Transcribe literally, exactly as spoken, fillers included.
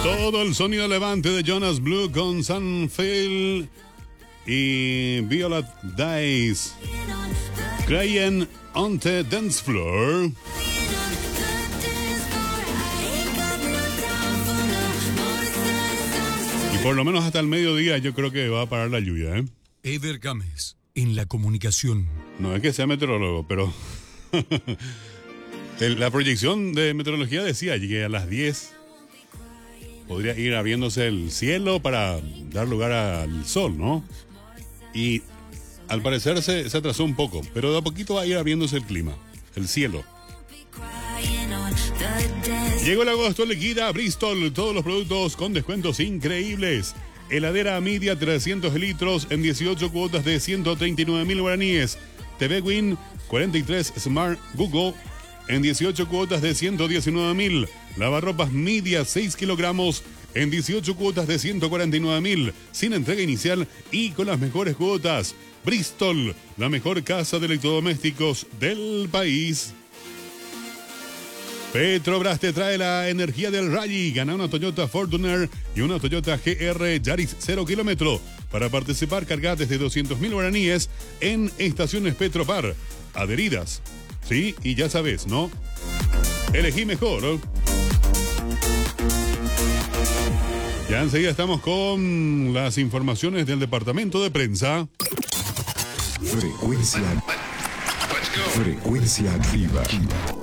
Todo el sonido levante de Jonas Blue con Sunfield y Violet Days. Crying on the Dance Floor. Y por lo menos hasta el mediodía yo creo que va a parar la lluvia, ¿eh? Eder Gámez, en la comunicación. No es que sea meteorólogo, pero el, la proyección de meteorología decía que a las diez podría ir abriéndose el cielo para dar lugar al sol, ¿no? Y al parecer se, se atrasó un poco, pero de a poquito va a ir abriéndose el clima, el cielo. Llegó el agosto, liquida Bristol, todos los productos con descuentos increíbles. Heladera Media trescientos litros en dieciocho cuotas de ciento treinta y nueve mil guaraníes. T V Win cuarenta y tres Smart Google en dieciocho cuotas de ciento diecinueve mil. Lavarropas Media seis kilogramos en dieciocho cuotas de ciento cuarenta y nueve mil. Sin entrega inicial y con las mejores cuotas. Bristol, la mejor casa de electrodomésticos del país. Petrobras te trae la energía del Rally. Gana una Toyota Fortuner y una Toyota G R Yaris cero kilómetro. Para participar, carga desde doscientos mil guaraníes en estaciones Petropar. Adheridas. Sí, y ya sabes, ¿no? Elegí mejor, ¿no? Ya enseguida estamos con las informaciones del departamento de prensa. Frecuencia. Frecuencia activa.